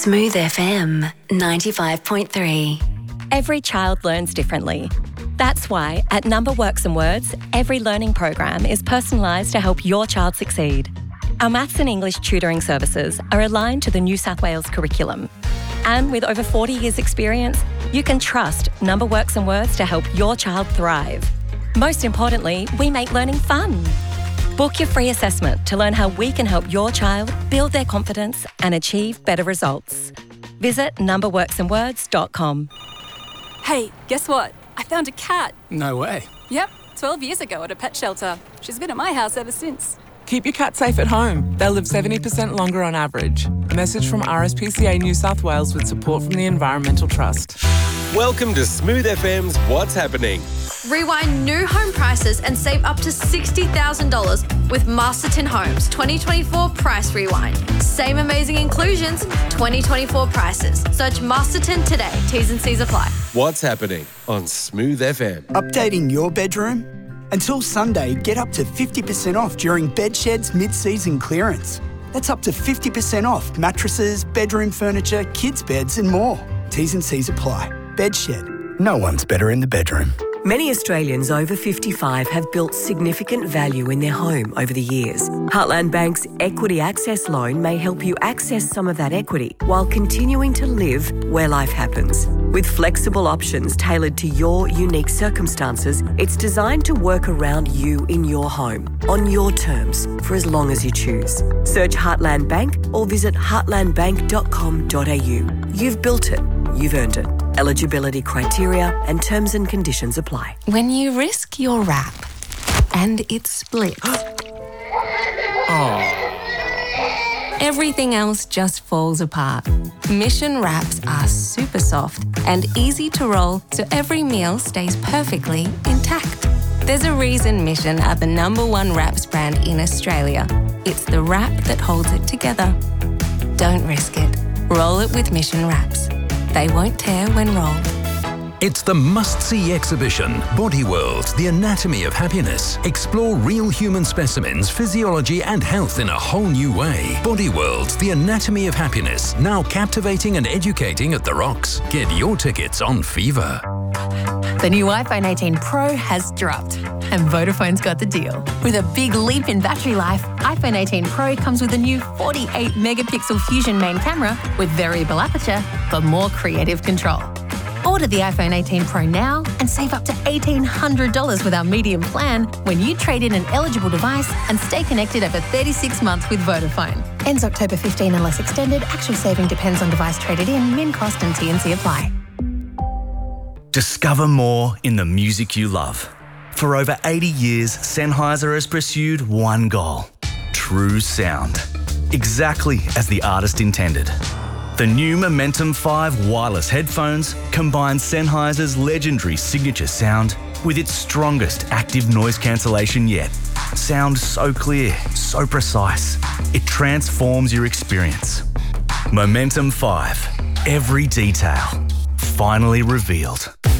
Smooth FM 95.3. Every child learns differently. That's why at Number Works and Words, every learning program is personalised to help your child succeed. Our maths and English tutoring services are aligned to the New South Wales curriculum. And with over 40 years' experience, you can trust Number Works and Words to help your child thrive. Most importantly, we make learning fun. Book your free assessment to learn how we can help your child build their confidence and achieve better results. Visit numberworksandwords.com. Hey, guess what? I found a cat. No way. Yep, 12 years ago at a pet shelter. She's been at my house ever since. Keep your cat safe at home. They'll live 70% longer on average. A message from RSPCA New South Wales with support from the Environmental Trust. Welcome to Smooth FM's What's Happening. Rewind new home prices and save up to $60,000 with Masterton Homes 2024 Price Rewind. Same amazing inclusions, 2024 prices. Search Masterton today. T's and C's apply. What's Happening on Smooth FM. Updating your bedroom? Until Sunday, get up to 50% off during Bedshed's mid-season clearance. That's up to 50% off mattresses, bedroom furniture, kids' beds and more. T's and C's apply. Bedshed. No one's better in the bedroom. Many Australians over 55 have built significant value in their home over the years. Heartland Bank's Equity Access Loan may help you access some of that equity while continuing to live where life happens. With flexible options tailored to your unique circumstances, it's designed to work around you in your home, on your terms, for as long as you choose. Search Heartland Bank or visit heartlandbank.com.au. You've built it. You've earned it. Eligibility criteria and terms and conditions apply. When you risk your wrap and it splits, everything else just falls apart. Mission wraps are super soft and easy to roll so every meal stays perfectly intact. There's a reason Mission are the #1 wraps brand in Australia. It's the wrap that holds it together. Don't risk it. Roll it with Mission wraps. They won't tear when rolled. It's the must-see exhibition, Body World, The Anatomy of Happiness. Explore real human specimens, physiology and health in a whole new way. Body World, The Anatomy of Happiness, now captivating and educating at The Rocks. Get your tickets on Fever. The new iPhone 18 Pro has dropped, and Vodafone's got the deal. With a big leap in battery life, iPhone 18 Pro comes with a new 48-megapixel Fusion main camera with variable aperture for more creative control. Order the iPhone 18 Pro now and save up to $1,800 with our medium plan when you trade in an eligible device and stay connected over 36 months with Vodafone. Ends October 15 unless extended. Actual saving depends on device traded in, min cost and T&C apply. Discover more in the music you love. For over 80 years, Sennheiser has pursued one goal: true sound. Exactly as the artist intended. The new Momentum 5 wireless headphones combine Sennheiser's legendary signature sound with its strongest active noise cancellation yet. Sound so clear, so precise, it transforms your experience. Momentum 5, every detail finally revealed.